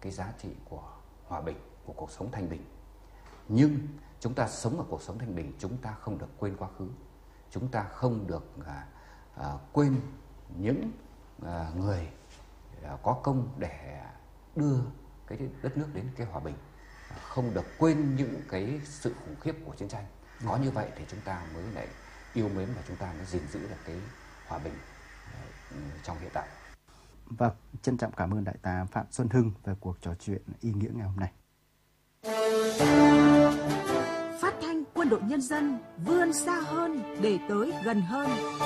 cái giá trị của hòa bình, của cuộc sống thanh bình. Nhưng chúng ta sống ở cuộc sống thanh bình, chúng ta không được quên quá khứ. Chúng ta không được quên những người có công để đưa cái đất nước đến cái hòa bình. Không được quên những cái sự khủng khiếp của chiến tranh. Có như vậy thì chúng ta mới lại yêu mến và chúng ta mới gìn giữ được cái hòa bình trong hiện tại. Vâng, trân trọng cảm ơn Đại tá Phạm Xuân Hưng về cuộc trò chuyện ý nghĩa ngày hôm nay. Phát thanh Quân đội Nhân dân vươn xa hơn để tới gần hơn.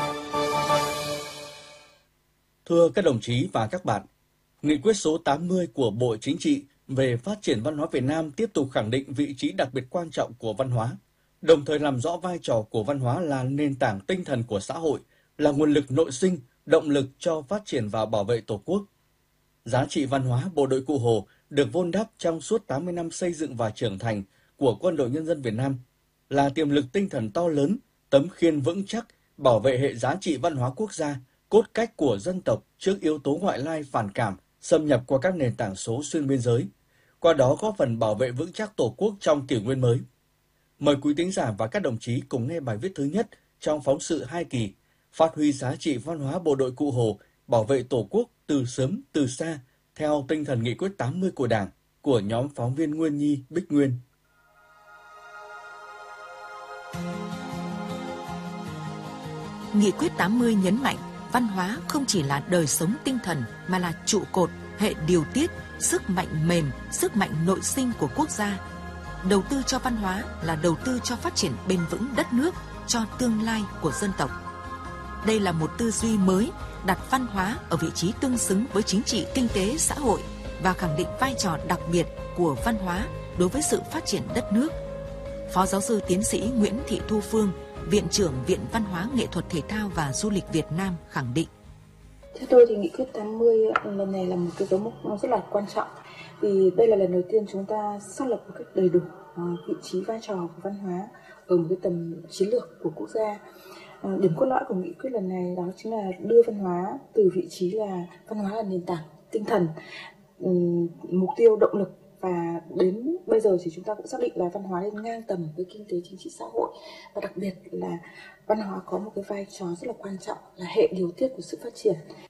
Thưa các đồng chí và các bạn, Nghị quyết số 80 của Bộ Chính trị về phát triển văn hóa Việt Nam tiếp tục khẳng định vị trí đặc biệt quan trọng của văn hóa, đồng thời làm rõ vai trò của văn hóa là nền tảng tinh thần của xã hội, là nguồn lực nội sinh, động lực cho phát triển và bảo vệ Tổ quốc. Giá trị văn hóa Bộ đội Cụ Hồ được vun đắp trong suốt 80 năm xây dựng và trưởng thành của Quân đội Nhân dân Việt Nam, là tiềm lực tinh thần to lớn, tấm khiên vững chắc, bảo vệ hệ giá trị văn hóa quốc gia, cốt cách của dân tộc trước yếu tố ngoại lai phản cảm, xâm nhập qua các nền tảng số xuyên biên giới, qua đó góp phần bảo vệ vững chắc Tổ quốc trong kỷ nguyên mới. Mời quý thính giả và các đồng chí cùng nghe bài viết thứ nhất trong phóng sự 2 kỳ, phát huy giá trị văn hóa Bộ đội Cụ Hồ, bảo vệ Tổ quốc từ sớm từ xa, theo tinh thần Nghị quyết 80 của Đảng, của nhóm phóng viên Nguyên Nhi, Bích Nguyên. Nghị quyết 80 nhấn mạnh, văn hóa không chỉ là đời sống tinh thần mà là trụ cột, hệ điều tiết, sức mạnh mềm, sức mạnh nội sinh của quốc gia. Đầu tư cho văn hóa là đầu tư cho phát triển bền vững đất nước, cho tương lai của dân tộc. Đây là một tư duy mới, đặt văn hóa ở vị trí tương xứng với chính trị, kinh tế, xã hội và khẳng định vai trò đặc biệt của văn hóa đối với sự phát triển đất nước. Phó giáo sư tiến sĩ Nguyễn Thị Thu Phương, Viện trưởng Viện Văn hóa Nghệ thuật Thể thao và Du lịch Việt Nam khẳng định. Theo tôi thì Nghị quyết 80 lần này là một cái dấu mốc rất là quan trọng, vì đây là lần đầu tiên chúng ta xác lập một cách đầy đủ vị trí vai trò của văn hóa ở một cái tầm chiến lược của quốc gia. Điểm cốt lõi của nghị quyết lần này đó chính là đưa văn hóa từ vị trí là văn hóa là nền tảng tinh thần, mục tiêu động lực, và đến bây giờ thì chúng ta cũng xác định là văn hóa lên ngang tầm với kinh tế, chính trị, xã hội, và đặc biệt là văn hóa có một cái vai trò rất là quan trọng là hệ điều tiết của sự phát triển.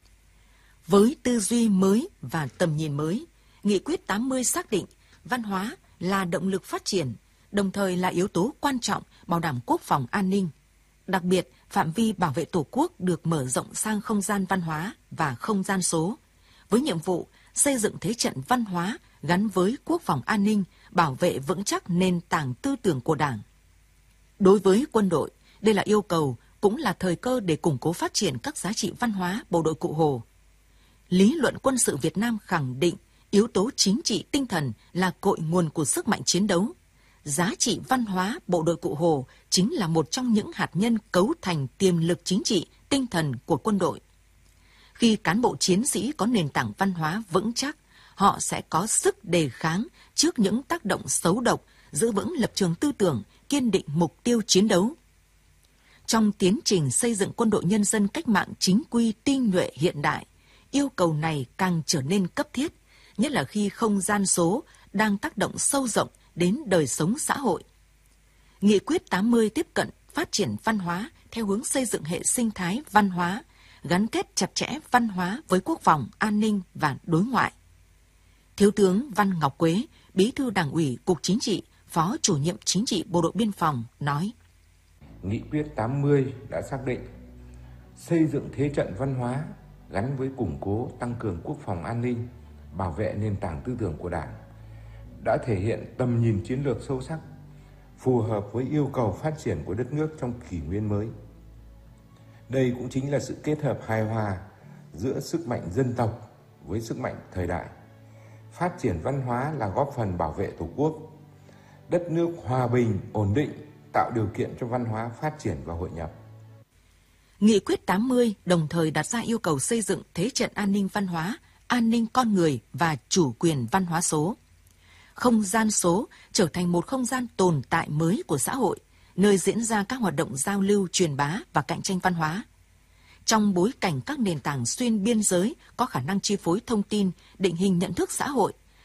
Với tư duy mới và tầm nhìn mới, Nghị quyết 80 xác định văn hóa là động lực phát triển, đồng thời là yếu tố quan trọng bảo đảm quốc phòng an ninh. Đặc biệt, phạm vi bảo vệ Tổ quốc được mở rộng sang không gian văn hóa và không gian số, với nhiệm vụ xây dựng thế trận văn hóa gắn với quốc phòng an ninh, bảo vệ vững chắc nền tảng tư tưởng của Đảng. Đối với quân đội, đây là yêu cầu, cũng là thời cơ để củng cố phát triển các giá trị văn hóa Bộ đội Cụ Hồ. Lý luận quân sự Việt Nam khẳng định yếu tố chính trị tinh thần là cội nguồn của sức mạnh chiến đấu. Giá trị văn hóa Bộ đội Cụ Hồ chính là một trong những hạt nhân cấu thành tiềm lực chính trị, tinh thần của quân đội. Khi cán bộ chiến sĩ có nền tảng văn hóa vững chắc, họ sẽ có sức đề kháng trước những tác động xấu độc, giữ vững lập trường tư tưởng, kiên định mục tiêu chiến đấu. Trong tiến trình xây dựng quân đội nhân dân cách mạng chính quy tinh nhuệ hiện đại, yêu cầu này càng trở nên cấp thiết, nhất là khi không gian số đang tác động sâu rộng đến đời sống xã hội. Nghị quyết 80 tiếp cận phát triển văn hóa theo hướng xây dựng hệ sinh thái văn hóa, gắn kết chặt chẽ văn hóa với quốc phòng, an ninh và đối ngoại. Thiếu tướng Văn Ngọc Quế, Bí thư Đảng ủy Cục Chính trị, Phó Chủ nhiệm Chính trị Bộ đội Biên phòng nói: Nghị quyết 80 đã xác định xây dựng thế trận văn hóa gắn với củng cố, tăng cường quốc phòng an ninh, bảo vệ nền tảng tư tưởng của Đảng, đã thể hiện tầm nhìn chiến lược sâu sắc, phù hợp với yêu cầu phát triển của đất nước trong kỷ nguyên mới. Đây cũng chính là sự kết hợp hài hòa giữa sức mạnh dân tộc với sức mạnh thời đại. Phát triển văn hóa là góp phần bảo vệ Tổ quốc, đất nước hòa bình, ổn định, tạo điều kiện cho văn hóa phát triển và hội nhập. Nghị quyết 80 đồng thời đặt ra yêu cầu xây dựng thế trận an ninh văn hóa, an ninh con người và chủ quyền văn hóa số. Không gian số trở thành một không gian tồn tại mới của xã hội, nơi diễn ra các hoạt động giao lưu, truyền bá và cạnh tranh văn hóa. Trong bối cảnh các nền tảng xuyên biên giới có khả năng chi phối thông tin, định hình nhận thức xã hội,